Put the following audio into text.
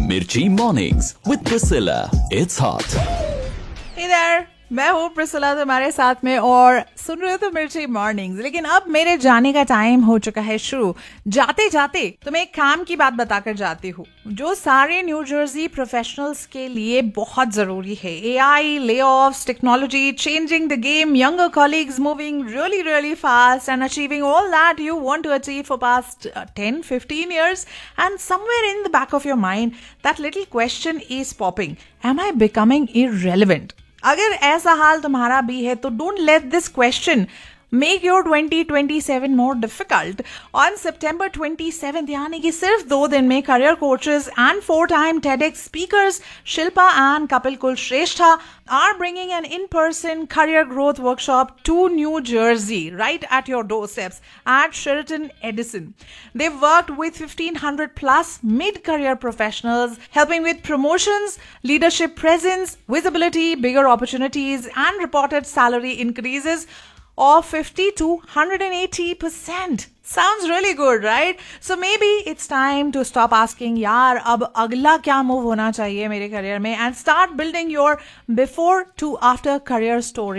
Mirchi Mornings with Priscilla. It's hot. Hey there, मैं हूँ Priscilla तुम्हारे साथ में और सुन रहे हो तो मिर्ची मॉर्निंग्स। लेकिन अब मेरे जाने का टाइम हो चुका है शुरू। जाते जाते तुम्हें एक काम की बात बताकर जाती हूँ जो सारे न्यू जर्सी प्रोफेशनल्स के लिए बहुत जरूरी है। AI, layoffs, technology changing the game, younger colleagues moving really fast and achieving all that you want to achieve for past 10-15 years, and somewhere in the back of your mind that little question is popping, am I becoming irrelevant? अगर ऐसा हाल तुम्हारा भी है तो don't let this question make your 2027 more difficult. On सितंबर 27 यानी कि सिर्फ 2 दिन में career coaches and 4-time TEDx speakers Shilpa and Kapil Kulshreshtha are bringing an in-person career growth workshop to New Jersey right at your doorsteps at Sheraton Edison. They've worked with 1,500 plus mid-career professionals, helping with promotions, leadership presence, visibility, bigger opportunities, and reported salary increases of 50 to 180%. Sounds really good, right? So maybe it's time to stop asking, यार अब अगला क्या move होना चाहिए मेरे career में, and start building your before to after career story.